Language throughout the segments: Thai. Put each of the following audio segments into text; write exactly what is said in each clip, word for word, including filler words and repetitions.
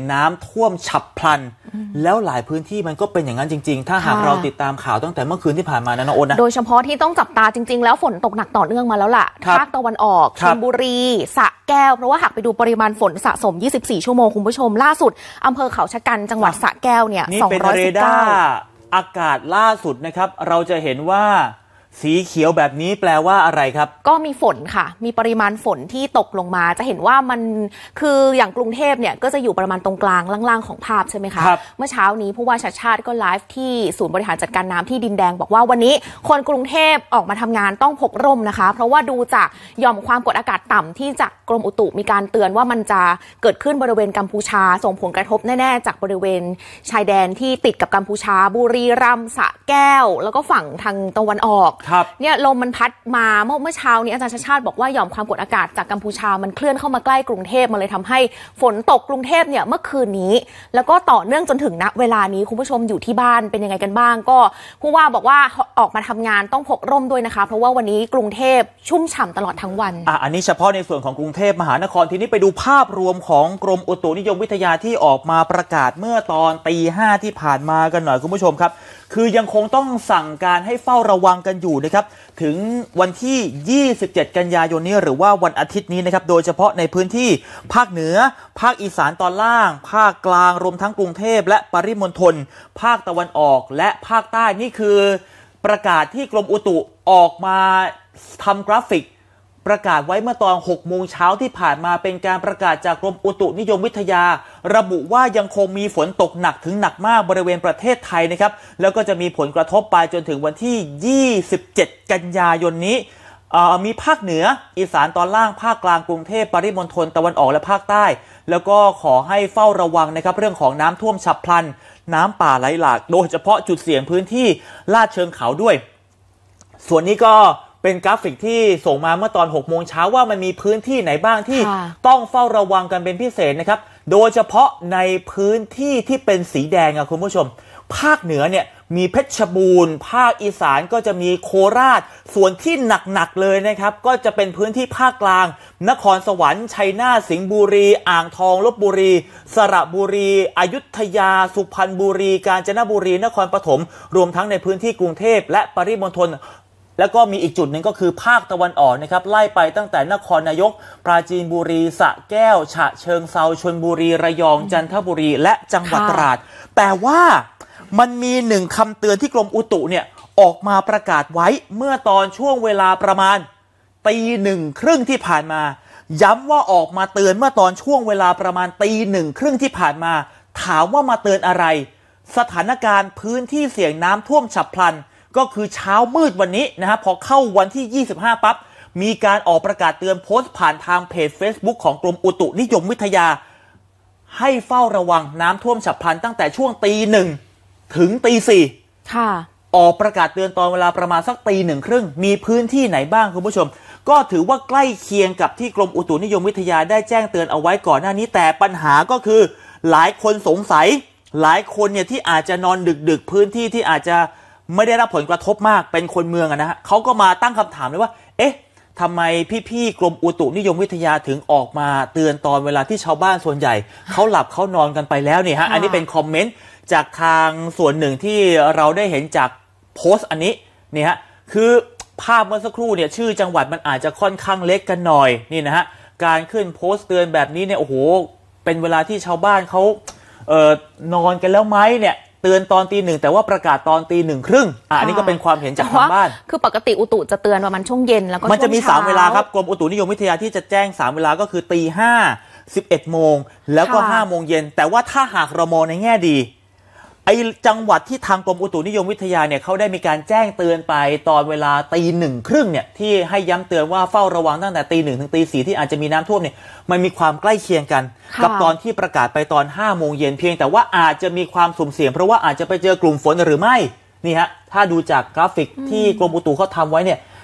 น้ำท่วมฉับพลันแล้วหลายพื้นที่มันก็เป็นอย่างนั้นจริงๆถ้าหากเราติดตามข่าวตั้งแต่เมื่อคืนที่ผ่านมานะน้องโอ๊ตนะโดยเฉพาะที่ต้องจับตาจริงๆแล้วฝนตกหนักต่อเนื่องมาแล้วล่ะภาคตะวันออกชลบุรีสระแก้วเพราะว่าหากไปดูปริมาณฝนสะสมยี่สิบสี่ชั่วโมงคุณผู้ชมล่าสุดอำเภอเขาชะกันจังหวัดสระแก้วเนี่ยสองร้อยสิบเก้าอากาศล่าสุดนะครับเราจะเห็นว่าสีเขียวแบบนี้แปลว่าอะไรครับก็มีฝนค่ะมีปริมาณฝนที่ตกลงมาจะเห็นว่ามันคืออย่างกรุงเทพเนี่ยก็จะอยู่ประมาณตรงกลางล่างๆของภาพใช่ไหมคะเมื่อเช้านี้ผู้ว่าชาติชาติก็ไลฟ์ที่ศูนย์บริหารจัดการน้ำที่ดินแดงบอกว่าวันนี้คนกรุงเทพออกมาทำงานต้องพกร่มนะคะเพราะว่าดูจากหย่อมความกดอากาศต่ำที่จากกรมอุตุมีการเตือนว่ามันจะเกิดขึ้นบริเวณกัมพูชาส่งผลกระทบแน่ๆจากบริเวณชายแดนที่ติดกับกัมพูชาบุรีรัมย์สระแก้วแล้วก็ฝั่งทางตะวันออกเนี่ยลมมันพัดมาเมื่อเมื่อเช้านี้อาจารย์ชาติชาติบอกว่าหย่อมความกดอากาศจากกัมพูชามันเคลื่อนเข้ามาใกล้กรุงเทพมันเลยทำให้ฝนตกกรุงเทพเนี่ยเมื่อคืนนี้แล้วก็ต่อเนื่องจนถึงณเวลานี้คุณผู้ชมอยู่ที่บ้านเป็นยังไงกันบ้างก็ผู้ว่าบอกว่าออกมาทำงานต้องพกร่มด้วยนะคะเพราะว่าวันนี้กรุงเทพชุ่มฉ่ำตลอดทั้งวันอ่ะอันนี้เฉพาะในส่วนของกรุงเทพมหานครทีนี้ไปดูภาพรวมของกรมอุตุนิยมวิทยาที่ออกมาประกาศเมื่อตอนตีห้าที่ผ่านมากันหน่อยคุณผู้ชมครับคือยังคงต้องสั่งการให้เฝ้าระวังกันอยู่นะครับถึงวันที่ยี่สิบเจ็ดกันยายนนี้หรือว่าวันอาทิตย์นี้นะครับโดยเฉพาะในพื้นที่ภาคเหนือภาคอีสานตอนล่างภาคกลางรวมทั้งกรุงเทพและปริมณฑลภาคตะวันออกและภาคใต้นี่คือประกาศที่กรมอุตุออกมาทำกราฟิกประกาศไว้เมื่อตอนหกโมงเช้าที่ผ่านมาเป็นการประกาศจากกรมอุตุนิยมวิทยาระบุว่ายังคงมีฝนตกหนักถึงหนักมากบริเวณประเทศไทยนะครับแล้วก็จะมีผลกระทบไปจนถึงวันที่ยี่สิบเจ็ดกันยายนนี้มีภาคเหนืออีสานตอนล่างภาคกลางกรุงเทพปริมณฑลตะวันออกและภาคใต้แล้วก็ขอให้เฝ้าระวังนะครับเรื่องของน้ำท่วมฉับพลันน้ำป่าไหลหลากโดยเฉพาะจุดเสี่ยงพื้นที่ลาดเชิงเขาด้วยส่วนนี้ก็เป็นกราฟิกที่ส่งมาเมื่อตอนหกโมงเช้าว่ามันมีพื้นที่ไหนบ้างที่ต้องเฝ้าระวังกันเป็นพิเศษนะครับโดยเฉพาะในพื้นที่ที่เป็นสีแดงอะคุณผู้ชมภาคเหนือเนี่ยมีเพชรบูรณ์ภาคอีสานก็จะมีโคราชส่วนที่หนักๆเลยนะครับก็จะเป็นพื้นที่ภาคกลางนครสวรรค์ชัยนาทสิงห์บุรีอ่างทองลพบุรีสระบุรีอยุธยาสุพรรณบุรีกาญจนบุรีนครปฐมรวมทั้งในพื้นที่กรุงเทพและปริมณฑลแล้วก็มีอีกจุดหนึ่งก็คือภาคตะวันออกนะครับไล่ไปตั้งแต่นครนายกปราจีนบุรีสระแก้วฉะเชิงเทราชลบุรีระยองจันทบุรีและจังหวัดตราดแต่ว่ามันมีหนึ่งคำเตือนที่กรมอุตุเนี่ยออกมาประกาศไว้เมื่อตอนช่วงเวลาประมาณตีหนึ่งครึ่งที่ผ่านมาย้ำว่าออกมาเตือนเมื่อตอนช่วงเวลาประมาณตีหนึ่งครึ่งที่ผ่านมาถามว่ามาเตือนอะไรสถานการณ์พื้นที่เสี่ยงน้ำท่วมฉับพลันก็คือเช้ามืดวันนี้นะฮะพอเข้าวันที่ยี่สิบห้าปั๊บมีการออกประกาศเตือนโพสต์ผ่านทางเพจ Facebook ของกรมอุตุนิยมวิทยาให้เฝ้าระวังน้ำท่วมฉับพลันตั้งแต่ช่วงตีหนึ่งถึงตีสี่ค่ะออกประกาศเตือนตอนเวลาประมาณสักตีหนึ่งครึ่งมีพื้นที่ไหนบ้างคุณผู้ชมก็ถือว่าใกล้เคียงกับที่กรมอุตุนิยมวิทยาได้แจ้งเตือนเอาไว้ก่อนหน้านี้แต่ปัญหาก็คือหลายคนสงสัยหลายคนเนี่ยที่อาจจะนอนดึกๆพื้นที่ที่อาจจะไม่ได้รับผลกระทบมากเป็นคนเมืองอะนะฮะเขาก็มาตั้งคำถามเลยว่าเอ๊ะทำไมพี่ๆกรมอุตุนิยมวิทยาถึงออกมาเตือนตอนเวลาที่ชาวบ้านส่วนใหญ่เขาหลับเขานอนกันไปแล้วเนี่ยฮะอันนี้เป็นคอมเมนต์จากทางส่วนหนึ่งที่เราได้เห็นจากโพสต์อันนี้เนี่ยฮะคือภาพเมื่อสักครู่เนี่ยชื่อจังหวัดมันอาจจะค่อนข้างเล็กกันหน่อยนี่นะฮะการขึ้นโพสต์เตือนแบบนี้เนี่ยโอ้โหเป็นเวลาที่ชาวบ้านเขาเอ่อนอนกันแล้วไหมเนี่ยเตือนตอนตีหนึ่งแต่ว่าประกาศตอนตีหนึ่งครึ่งอ่ะอันนี้ก็เป็นความเห็นจากทางบ้านคือปกติอุตุจะเตือนประมาณช่วงเย็นแล้วก็มันจะมีสามเวลาครับกรมอุตุนิยมวิทยาที่จะแจ้งสามเวลาก็คือตีห้า สิบเอ็ดโมงแล้วก็ห้าโมงเย็นแต่ว่าถ้าหากเรามองในแง่ดีไอ้จังหวัดที่ทางกรมอุตุนิยมวิทยาเนี่ยเขาได้มีการแจ้งเตือนไปตอนเวลาตีหนึ่งครึ่งเนี่ยที่ให้ย้ำเตือนว่าเฝ้าระวังตั้งแต่ตีหนึ่งถึงตีสี่ที่อาจจะมีน้ำท่วมเนี่ยมันมีความใกล้เคียงกันกับตอนที่ประกาศไปตอนห้าโมงเย็นเพียงแต่ว่าอาจจะมีความสุ่มเสี่ยงเพราะว่าอาจจะไปเจอกลุ่มฝนหรือไม่นี่ฮะถ้าดูจากกราฟิกที่กรมอุตุเขาทำไว้เนี่ย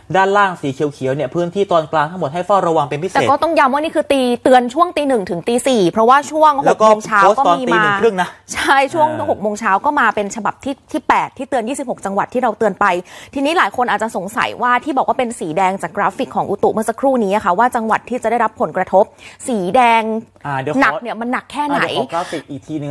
ด้านล่างสีเขียวๆเนี่ยพื้นที่ตอนกลางทั้งหมดให้เฝ้าระวังเป็นพิเศษแต่ก็ต้องย้ำว่านี่คือตีเตือนช่วงตีหนึ่งถึงตีสี่เพราะว่าช่วงหกโมงเช้าก็มีมาใช่ช่วงหกโมงเช้าก็มาเป็นฉบับที่ที่แปดที่เตือนยี่สิบหกจังหวัดที่เราเตือนไปทีนี้หลายคนอาจจะสงสัยว่าที่บอกว่าเป็นสีแดงจากกราฟิกของอุตุเมื่อสักครู่นี้ค่ะว่าจังหวัดที่จะได้รับผลกระทบสีแดงหนักเนี่ยมันหนักแค่ไหนเดี๋ยวขอกราฟิกอีกทีนึง